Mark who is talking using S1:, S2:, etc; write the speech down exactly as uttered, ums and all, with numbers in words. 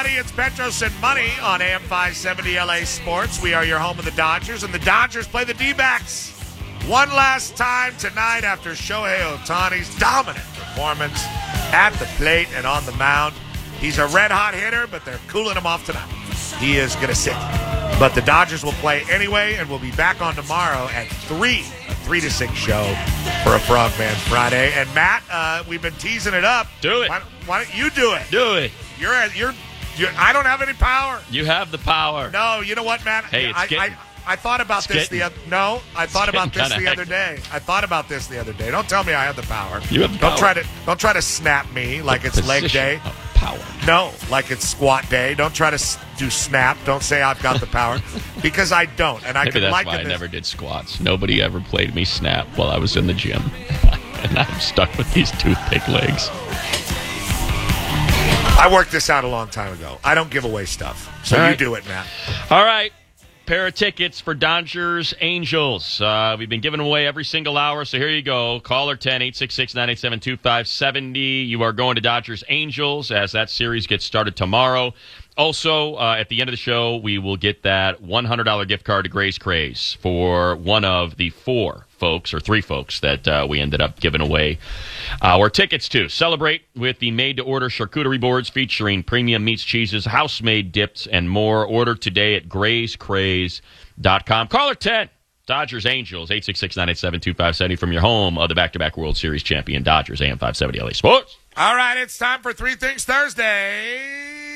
S1: everybody. It's Petros and Money on A M five seventy L A Sports. We are your home of the Dodgers, and the Dodgers play the D-backs one last time tonight after Shohei Ohtani's dominant performance at the plate and on the mound. He's a red-hot hitter, but they're cooling him off tonight. He is going to sit. But the Dodgers will play anyway, and we'll be back on tomorrow at three, a three to six show for a Frogman Friday. And, Matt, uh, we've been teasing it up.
S2: Do it.
S1: Why, why don't you do it?
S2: Do it.
S1: You're, at, you're, you're. I don't have any power.
S2: You have the power.
S1: No, you know what, Matt?
S2: Hey, it's
S1: I,
S2: getting,
S1: I, I thought about this
S2: getting,
S1: the other. No, I thought about this the other
S2: hectic.
S1: day. I thought about this the other day. Don't tell me I have the power.
S2: You have the
S1: don't
S2: power.
S1: try to don't try to snap me like
S2: the
S1: it's leg day.
S2: Of power.
S1: No, like it's squat day. Don't try to s- do snap. Don't say I've got the power because I don't. And I
S2: Maybe
S1: can
S2: that's
S1: liken
S2: why I
S1: this.
S2: never did squats. Nobody ever played me snap while I was in the gym. And I'm stuck with these toothpick legs.
S1: I worked this out a long time ago. I don't give away stuff. So
S2: All
S1: you
S2: right.
S1: do it, Matt.
S2: All right. Pair of tickets for Dodgers Angels. Uh, we've been giving away every single hour, so here you go. Caller ten, eight six six, nine eight seven, two five seven zero. You are going to Dodgers Angels as that series gets started tomorrow. Also, uh, at the end of the show, we will get that one hundred dollars gift card to Gray's Craze for one of the four folks, or three folks, that uh, we ended up giving away our tickets to. Celebrate with the made-to-order charcuterie boards featuring premium meats, cheeses, house-made dips, and more. Order today at grays craze dot com. Caller ten, Dodgers Angels, eight six six, nine eight seven, two five seven zero from your home of the back-to-back World Series champion Dodgers, A M five seventy L A Sports.
S1: All right, it's time for Three Things Thursday.